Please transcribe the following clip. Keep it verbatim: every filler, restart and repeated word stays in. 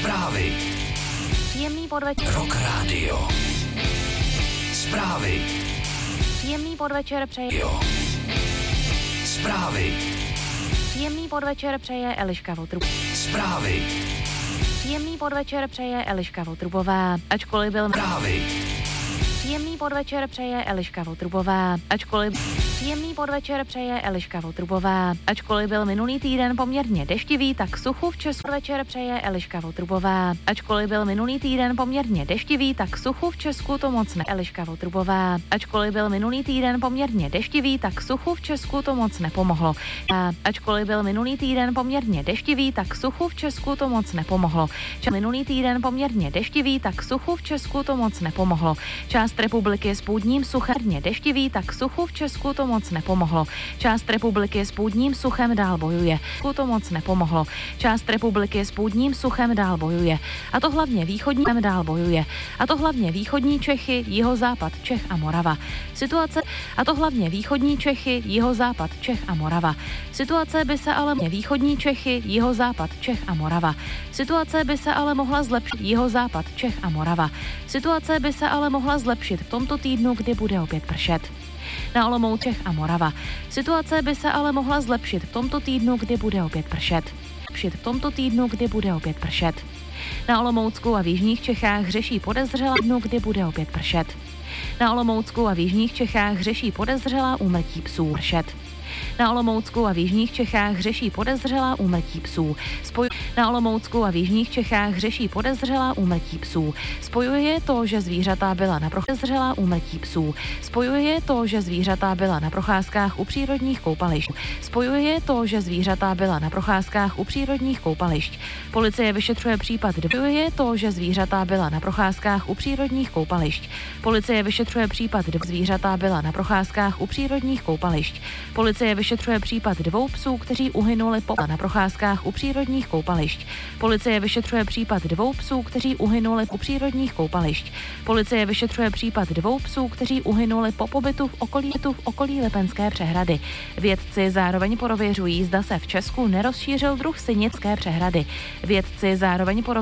Zprávy. Příjemný podvečer. Rock Radio. Zprávy. Příjemný podvečer přeje. Jo. Zprávy. Příjemný podvečer přeje Eliška Votrubová. Zprávy. Příjemný podvečer přeje Eliška Votrubová. Ačkoliv byl Zprávy. Příjemný podvečer přeje Eliška Votrubová. Ačkoliv Příjemný podvečer přeje Eliška Votrubová. Ačkoliv byl minulý týden poměrně deštivý, tak suchu v Česku večer přeje Eliška Votrubová. Ačkoliv byl minulý týden poměrně deštivý, tak suchu v Česku to moc ne. Eliška Votrubová. Ačkoliv byl minulý týden poměrně deštivý, tak suchu v Česku to moc nepomohlo. A ačkoliv byl minulý týden poměrně deštivý, tak suchu v Česku to moc nepomohlo. Ča minulý týden poměrně deštivý, tak suchu v Česku to moc nepomohlo. Část republiky s půdním suchem deštivý, tak suchu v Česku to moc nepomohlo. Část republiky s půdním suchem dál bojuje. To moc nepomohlo. Část republiky s půdním suchem dál bojuje. A to hlavně východní dál bojuje. A to hlavně východní Čechy, jihozápad Čech a Morava. Situace a to hlavně východní Čechy, jihozápad Čech a Morava. Situace by se ale východní Čechy, jihozápad Čech a Morava. Situace by se ale mohla zlepšit jihozápad Čech a Morava. Situace by se ale mohla zlepšit v tomto týdnu, kdy bude opět pršet. Na Olomouc Čech a Morava. Situace by se ale mohla zlepšit v tomto týdnu, kdy bude opět pršet. Zlepšit v tomto týdnu, kdy bude opět pršet. Na Olomoucku a v jižních Čechách řeší podezřelá dnu, kdy bude opět pršet. Na Olomoucku a v jižních Čechách řeší podezřelá úmrtí psů pršet. Na Olomoucku a v jižních Čechách řeší podezřelá úmrtí psů. Spoj... Na Olomoucku a v jižních Čechách řeší podezřelá úmrtí psů. Spojuje to, že zvířata byla na podezřelá úmrtí psů. Spojuje to, že zvířata byla na procházkách u přírodních koupališť. Spojuje to, že zvířata byla na procházkách u přírodních koupališť. Policie vyšetřuje případ. Spojuje to, že zvířata byla na procházkách u přírodních koupališť. Policie vyšetřuje případ. Zvířata byla na procházkách u přírodních koupališť. Policie vyšetřuje případ dvou psů, kteří uhynuli po na procházkách u přírodních koupališť. Policie vyšetřuje případ dvou psů, kteří uhynuli po přírodních koupališť. Policie vyšetřuje případ dvou psů, kteří uhynuli po pobytu v okolí, v okolí Lipenské přehrady. Vědci zároveň prověřují, zda se v Česku nerozšířil druh Synické přehrady. Vědci zároveň